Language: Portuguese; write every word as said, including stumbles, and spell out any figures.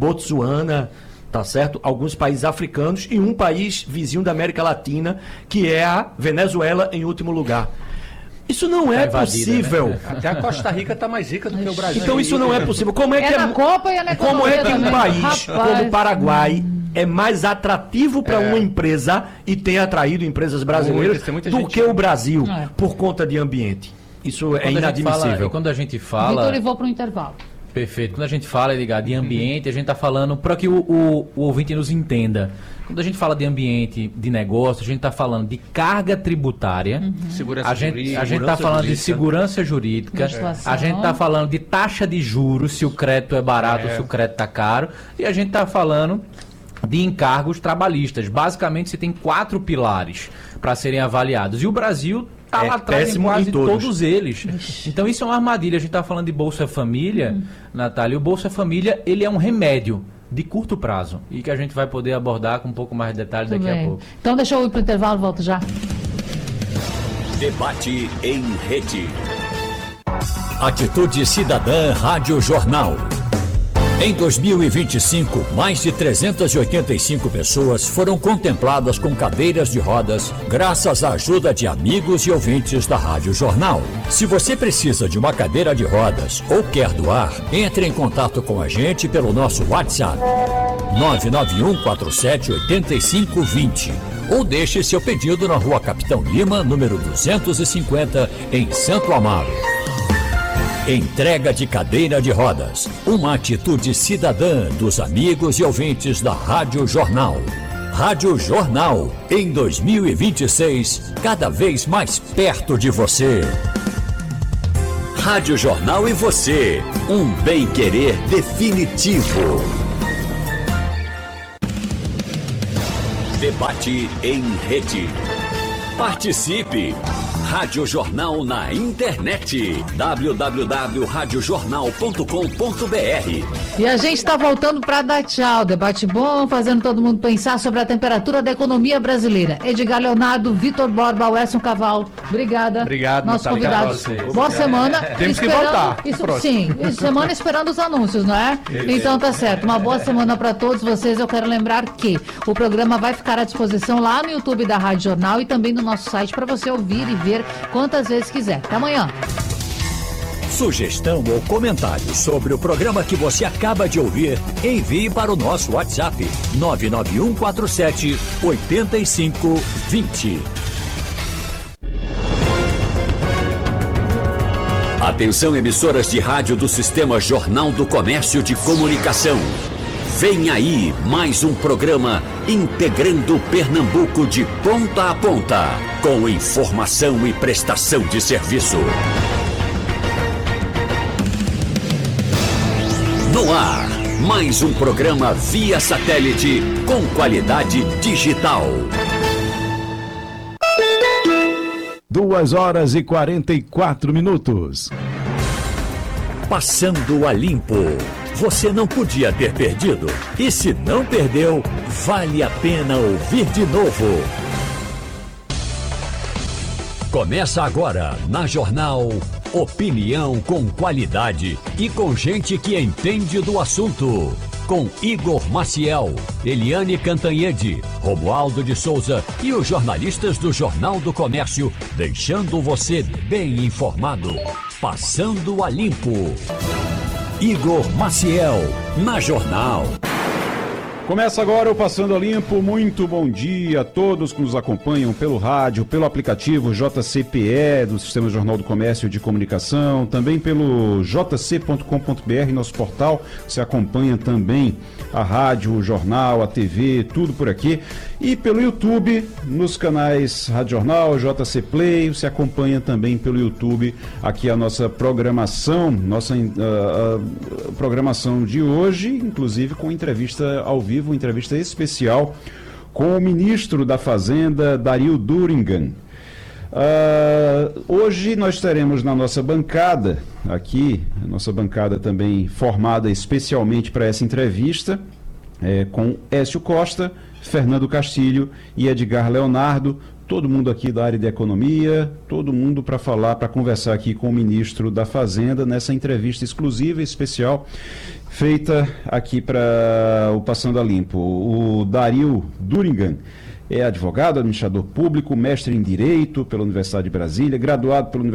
Botsuana, tá certo? Alguns países africanos e um país vizinho da América Latina, que é a Venezuela, em último lugar. Isso não é tá invadida, possível. Né? Até a Costa Rica está mais rica do que o Brasil. Então isso não é possível. Como é, é que na é, Copa e é na como é que um também. país Rapaz. como o Paraguai é mais atrativo para É. uma empresa e tem atraído empresas brasileiras Muita, muita do gente... que o Brasil, É. por conta de ambiente? Isso Quando é a gente inadmissível. fala, quando a gente fala... Vitor, e vou para o intervalo. Perfeito. Quando a gente fala, Edgar, de ambiente, a gente está falando para que o, o, o ouvinte nos entenda. Quando a gente fala de ambiente, de negócio, a gente está falando de carga tributária, uhum. segurança a gente jurídica, a gente está falando jurídica. de segurança jurídica, a gente está falando de taxa de juros, se o crédito é barato, É. se o crédito está caro, e a gente está falando de encargos trabalhistas. Basicamente, você tem quatro pilares para serem avaliados. E o Brasil está É lá atrás em péssimo quase em todos. todos eles. Então isso é uma armadilha. A gente está falando de Bolsa Família, hum. Natália. E o Bolsa Família, ele é um remédio de curto prazo e que a gente vai poder abordar com um pouco mais de detalhes daqui bem. a pouco. Então deixa eu ir para o intervalo, volto já. Debate em rede. Atitude Cidadã Rádio Jornal. Em dois mil e vinte e cinco, mais de trezentas e oitenta e cinco pessoas foram contempladas com cadeiras de rodas, graças à ajuda de amigos e ouvintes da Rádio Jornal. Se você precisa de uma cadeira de rodas ou quer doar, entre em contato com a gente pelo nosso WhatsApp nove nove um quatro sete oito cinco dois zero ou deixe seu pedido na Rua Capitão Lima, número duzentos e cinquenta, em Santo Amaro. Entrega de cadeira de rodas, uma atitude cidadã dos amigos e ouvintes da Rádio Jornal. Rádio Jornal, em dois mil e vinte e seis, cada vez mais perto de você. Rádio Jornal e você, um bem-querer definitivo. Debate em rede. Participe! Rádio Jornal na internet. w w w ponto rádio jornal ponto com ponto b r. E a gente está voltando para dar tchau. Debate bom, fazendo todo mundo pensar sobre a temperatura da economia brasileira. Edgar Leonardo, Vitor Borba, Wesson Cavalo. Obrigada. Obrigado, Nossos Natália. convidados. Boa semana. Temos que esperando, voltar. Isso, Próximo. sim, semana esperando os anúncios, não é? Então tá certo. Uma boa semana para todos vocês. Eu quero lembrar que o programa vai ficar à disposição lá no YouTube da Rádio Jornal e também no nosso site para você ouvir e ver quantas vezes quiser. Até amanhã. Sugestão ou comentário sobre o programa que você acaba de ouvir, envie para o nosso WhatsApp nove nove um quatro sete oito cinco dois zero. Atenção, emissoras de rádio do Sistema Jornal do Comércio de Comunicação. Vem aí mais um programa integrando Pernambuco de ponta a ponta, com informação e prestação de serviço. No ar, mais um programa via satélite com qualidade digital. Duas horas e quarenta e quatro minutos. Passando a limpo. Você não podia ter perdido. E se não perdeu, vale a pena ouvir de novo. Começa agora na Jornal Opinião com qualidade e com gente que entende do assunto. Com Igor Maciel, Eliane Cantanhede, Romualdo de Souza e os jornalistas do Jornal do Comércio, deixando você bem informado. Passando a limpo. Igor Maciel, na Jornal. Começa agora o Passando a Limpo. Muito bom dia a todos que nos acompanham pelo rádio, pelo aplicativo J C P E do Sistema Jornal do Comércio de Comunicação, também pelo j c ponto com ponto b r, nosso portal. Você acompanha também a rádio, o jornal, a T V, tudo por aqui. E pelo YouTube, nos canais Rádio Jornal, J C Play, você acompanha também pelo YouTube aqui a nossa programação, nossa uh, uh, programação de hoje, inclusive com entrevista ao vivo, entrevista especial com o ministro da Fazenda, Dario Durigan. Uh, hoje nós teremos na nossa bancada, aqui, a nossa bancada também formada especialmente para essa entrevista, é, com Écio Costa, Fernando Castilho e Edgar Leonardo, todo mundo aqui da área de economia, todo mundo para falar, para conversar aqui com o ministro da Fazenda nessa entrevista exclusiva e especial feita aqui para o Passando a Limpo. O Dario Duringan é advogado, administrador público, mestre em Direito pela Universidade de Brasília, graduado pela Universidade